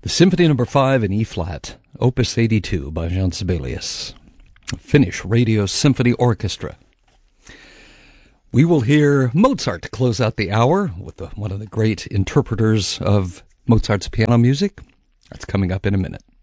The Symphony No. 5 in E-flat, Opus 82 by Jean Sibelius, Finnish Radio Symphony Orchestra. We will hear Mozart to close out the hour with one of the great interpreters of Mozart's piano music. That's coming up in a minute.